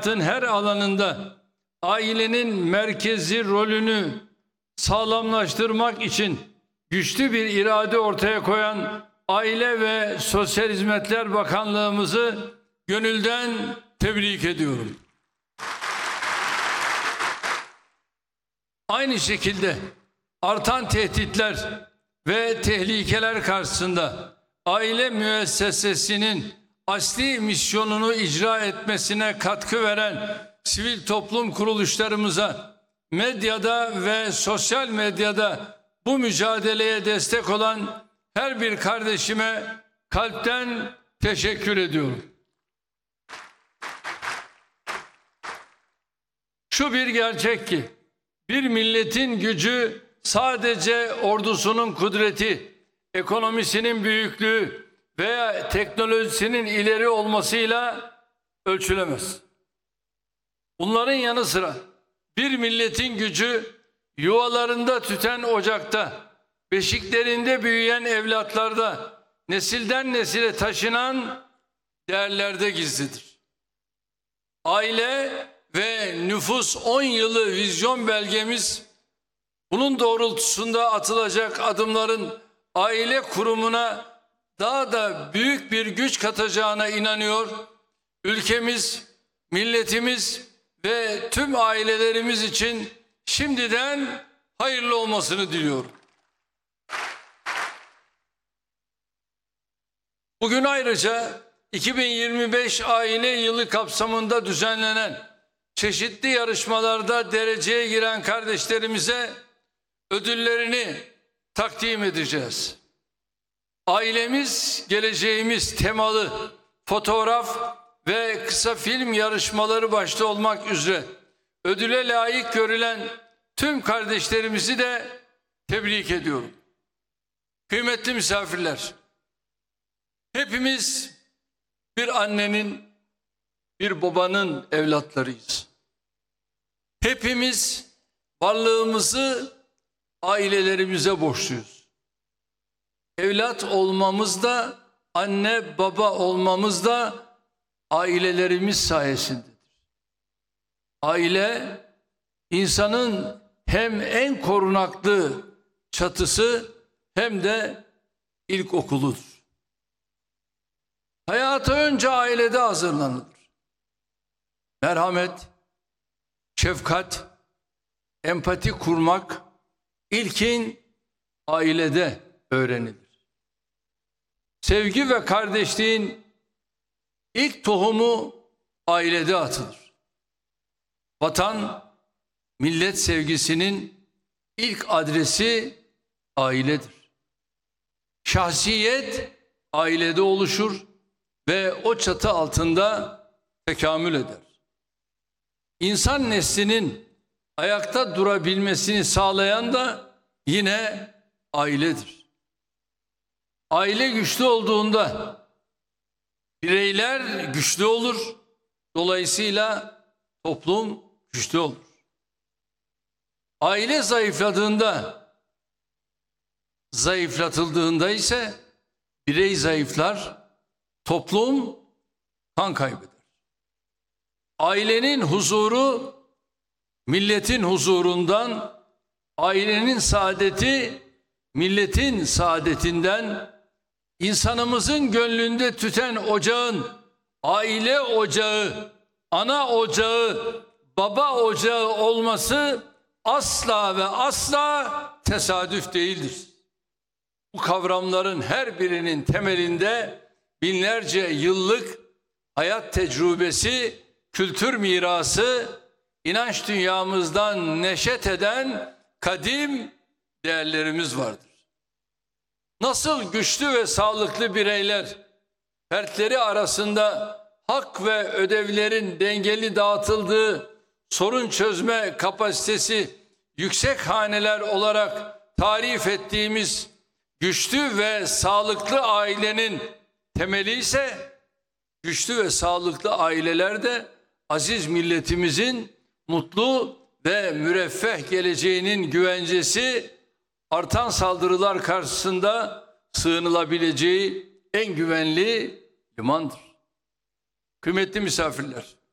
hayatın her alanında ailenin merkezi rolünü sağlamlaştırmak için güçlü bir irade ortaya koyan Aile ve Sosyal Hizmetler Bakanlığımızı gönülden tebrik ediyorum. Aynı şekilde artan tehditler ve tehlikeler karşısında aile müessesesinin asli misyonunu icra etmesine katkı veren sivil toplum kuruluşlarımıza, medyada ve sosyal medyada bu mücadeleye destek olan her bir kardeşime kalpten teşekkür ediyorum. Şu bir gerçek ki, bir milletin gücü sadece ordusunun kudreti, ekonomisinin büyüklüğü veya teknolojisinin ileri olmasıyla ölçülemez. Bunların yanı sıra bir milletin gücü yuvalarında tüten ocakta, beşiklerinde büyüyen evlatlarda, nesilden nesile taşınan değerlerde gizlidir. Aile ve nüfus 10 yılı vizyon belgemiz, bunun doğrultusunda atılacak adımların aile kurumuna daha da büyük bir güç katacağına inanıyor. Ülkemiz, milletimiz ve tüm ailelerimiz için şimdiden hayırlı olmasını diliyorum. Bugün ayrıca 2025 Aile Yılı kapsamında düzenlenen çeşitli yarışmalarda dereceye giren kardeşlerimize ödüllerini takdim edeceğiz. Ailemiz, geleceğimiz temalı fotoğraf ve kısa film yarışmaları başta olmak üzere ödüle layık görülen tüm kardeşlerimizi de tebrik ediyorum. Kıymetli misafirler, hepimiz bir annenin, bir babanın evlatlarıyız. Hepimiz varlığımızı ailelerimize borçluyuz. Evlat olmamız da, anne baba olmamız da ailelerimiz sayesindedir. Aile, insanın hem en korunaklı çatısı hem de ilkokuludur. Hayata önce ailede hazırlanılır. Merhamet, şefkat, empati kurmak ilkin ailede öğrenilir. Sevgi ve kardeşliğin ilk tohumu ailede atılır. Vatan, millet sevgisinin ilk adresi ailedir. Şahsiyet ailede oluşur ve o çatı altında tekamül eder. İnsan neslinin ayakta durabilmesini sağlayan da yine ailedir. Aile güçlü olduğunda bireyler güçlü olur. Dolayısıyla toplum güçlü olur. Aile zayıflatıldığında ise birey zayıflar, toplum kan kaybeder. Ailenin huzuru milletin huzurundan, ailenin saadeti milletin saadetinden, insanımızın gönlünde tüten ocağın aile ocağı, ana ocağı, baba ocağı olması asla ve asla tesadüf değildir. Bu kavramların her birinin temelinde binlerce yıllık hayat tecrübesi, kültür mirası, inanç dünyamızdan neşet eden kadim değerlerimiz vardır. Nasıl güçlü ve sağlıklı bireyler fertleri arasında hak ve ödevlerin dengeli dağıtıldığı, sorun çözme kapasitesi yüksek haneler olarak tarif ettiğimiz güçlü ve sağlıklı ailenin temeli ise, güçlü ve sağlıklı ailelerde aziz milletimizin mutlu ve müreffeh geleceğinin güvencesi, artan saldırılar karşısında sığınılabileceği en güvenli limandır. Kıymetli misafirler,